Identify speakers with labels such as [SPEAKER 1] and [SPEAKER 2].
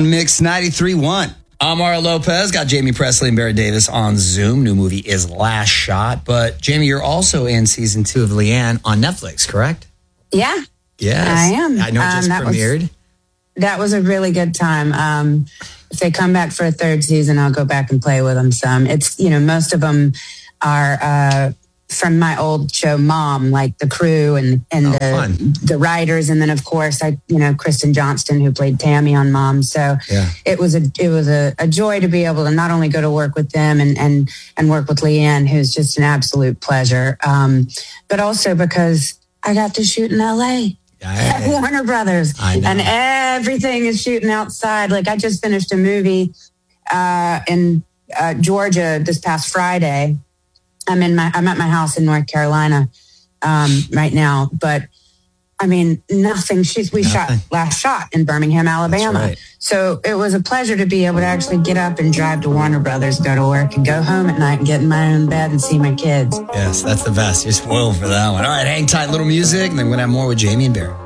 [SPEAKER 1] Mix 93.1. I'm Mario Lopez. Got Jamie Presley and Barrett Davis on Zoom. New movie is Last Shot. But Jamie, you're also in season 2 of Leanne on Netflix, correct?
[SPEAKER 2] Yeah.
[SPEAKER 1] Yes.
[SPEAKER 2] I am.
[SPEAKER 1] I know it just premiered.
[SPEAKER 2] That was a really good time. If they come back for a third season, I'll go back and play with them some. It's, most of them are from my old show, Mom, like the crew and the writers. And then, of course, Kristen Johnston, who played Tammy on Mom. So it was a joy to be able to not only go to work with them and work with Leanne, who's just an absolute pleasure, but also because I got to shoot in L.A. at Warner Brothers, and everything is shooting outside. Like I just finished a movie in Georgia this past Friday. I'm at my house in North Carolina right now, but I mean nothing. We shot Last Shot in Birmingham, Alabama. Right. So it was a pleasure to be able to actually get up and drive to Warner Brothers, go to work, and go home at night and get in my own bed and see my kids.
[SPEAKER 1] Yes, that's the best. You're spoiled for that one. All right, hang tight, little music, and then we're going to have more with Jamie and Barrett.